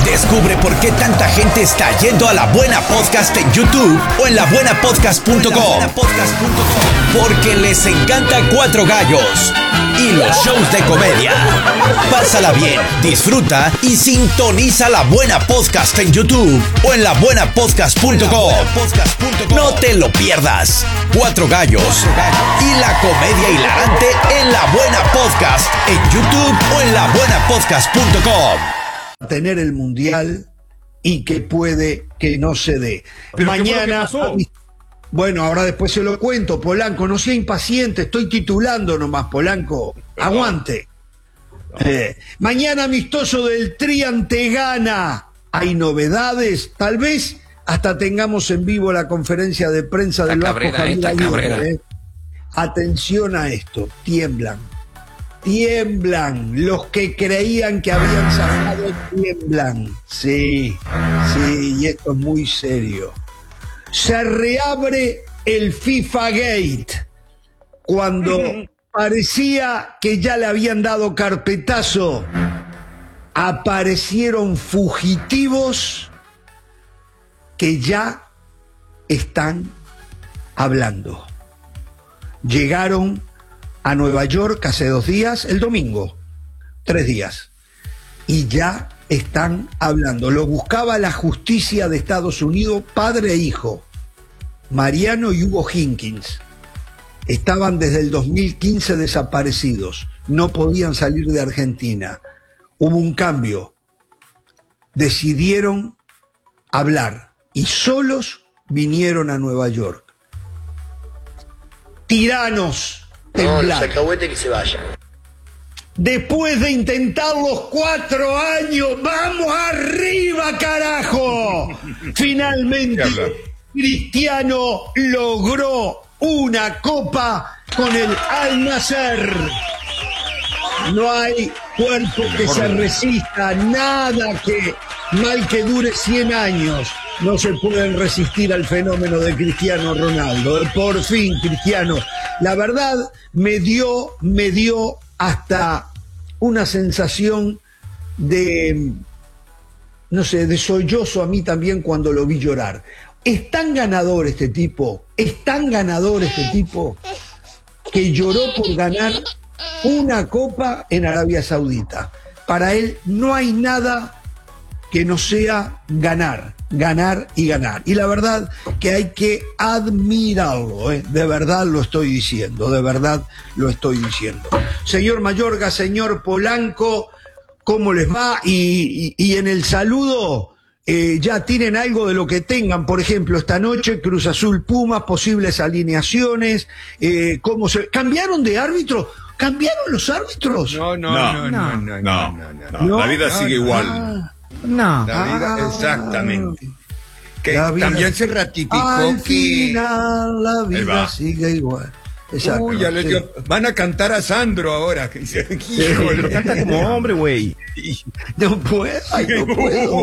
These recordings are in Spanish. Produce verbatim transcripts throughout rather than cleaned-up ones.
Descubre por qué tanta gente está yendo a La Buena Podcast en YouTube o en la buena podcast punto com. Porque les encanta Cuatro Gallos y los shows de comedia. Pásala bien, disfruta y sintoniza La Buena Podcast en YouTube o en la buena podcast punto com. No te lo pierdas. Cuatro Gallos y la comedia hilarante en La Buena Podcast en YouTube o en la buena podcast punto com. Tener el mundial y que puede que no se dé. ¿Pero mañana, bueno, ahora después se lo cuento, Polanco, no sea impaciente, estoy titulando nomás, Polanco, aguante. Eh, mañana amistoso del Tri ante Ghana, hay novedades, tal vez hasta tengamos en vivo la conferencia de prensa del Vasco Javier Aguirre. Eh. Atención a esto, tiemblan. Tiemblan, los que creían que habían zafado tiemblan, sí, sí, y esto es muy serio. Se reabre el FIFA Gate, cuando parecía que ya le habían dado carpetazo, aparecieron fugitivos que ya están hablando. Llegaron a Nueva York hace dos días, el domingo, tres días, y ya están hablando. Lo buscaba la justicia de Estados Unidos, padre e hijo, Mariano y Hugo Hinkins. Estaban desde el dos mil quince desaparecidos, no podían salir de Argentina. Hubo un cambio, decidieron hablar y solos vinieron a Nueva York. Tiranos. No, los alcahuetes que se vayan. Después de intentarlos cuatro años, ¡vamos arriba, carajo! Finalmente, Cristiano logró una copa con el Al-Nassr. No hay cuerpo que se resista, nada que mal que dure cien años. No se pueden resistir al fenómeno de Cristiano Ronaldo. Por fin, Cristiano. La verdad, me dio, me dio hasta una sensación de, no sé, de sollozo a mí también cuando lo vi llorar. Es tan ganador este tipo, es tan ganador este tipo, que lloró por ganar una copa en Arabia Saudita. Para él no hay nada que no sea ganar, ganar y ganar. Y la verdad que hay que admirarlo, ¿eh? De verdad lo estoy diciendo, de verdad lo estoy diciendo. Señor Mayorga, señor Polanco, ¿cómo les va? Y, y, y en el saludo eh, ya tienen algo de lo que tengan, por ejemplo, esta noche Cruz Azul Pumas, posibles alineaciones, eh, ¿cómo se... ¿Cambiaron de árbitro? ¿Cambiaron los árbitros? No, no, no, no, no, no, no, no, no. no la vida no, sigue no, igual. No. No. La vida, Ah, exactamente. Que vida, también se ratificó al que... final la vida sigue igual. Exacto. Uy, ya les sí. dio... Van a cantar a Sandro ahora. Que dice, híjole, Canta como hombre, güey. No puedo, ay, no puedo.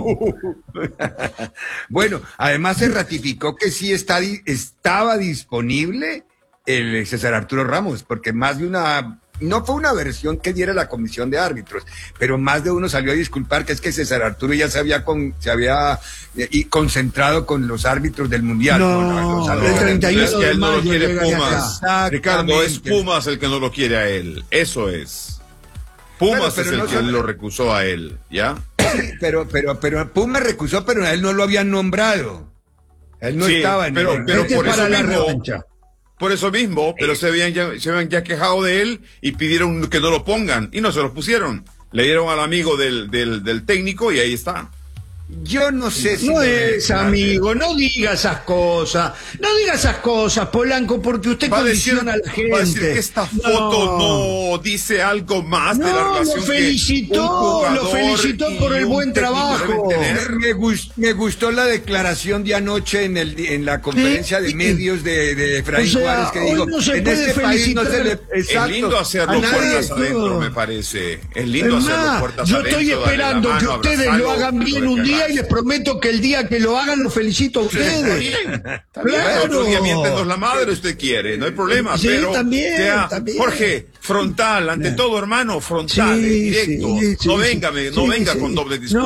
Bueno, además se ratificó que sí está, estaba disponible el César Arturo Ramos, porque más de una... No fue una versión que diera la comisión de árbitros, pero más de uno salió a disculpar que es que César Arturo ya se había con, se había eh, y concentrado con los árbitros del mundial. No, no, no, el treinta y uno es que de él no lo mayo quiere llega Pumas. acá. Ricardo, es Pumas el que no lo quiere a él. Eso es. Pumas Bueno, pero es el no que solo- lo recusó a él, ¿ya? Pero, pero, pero Puma recusó, pero a él no lo habían nombrado. Él no Sí, estaba en pero- el... pero Este por es para eso la mismo- revancha. Por eso mismo, pero se habían, ya, se habían ya quejado de él y pidieron que no lo pongan y no se lo pusieron. Le dieron al amigo del, del, del técnico y ahí está. Yo no sé si... No me- es, amigo, no diga esas cosas. No diga esas cosas, Polanco, porque usted Va a decir, condiciona a la gente. va a decir que esta foto no, dice algo más de la No, relación lo felicitó, que un jugador lo felicitó por y el un buen técnico trabajo. deben tener. Me, gust- me gustó la declaración de anoche en el en la conferencia de Sí. medios de, de Efraín O sea, Juárez, que hoy dijo, no se en puede este país no se le... felicitar. Es Exacto. lindo hacerlo A nadie- puertas adentro, no. me parece. Es lindo Es hacerlo más, puertas yo adentro. estoy darle la esperando mano, que ustedes lo abrazarlo, hagan bien pero un que día y hagas. les prometo que el día que lo hagan lo felicito a ustedes. Está bien, otro día miéntenos la madre usted quiere, no hay problema, Sí, pero también, sea, también. Jorge, frontal, ante todo hermano, frontal, Sí, directo, sí, sí, no sí. venga, no Sí, venga sí. con doble No, discurso.